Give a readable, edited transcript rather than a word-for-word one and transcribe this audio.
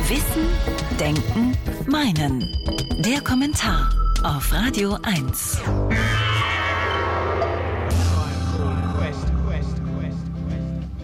Wissen, Denken, Meinen. Der Kommentar auf Radio 1.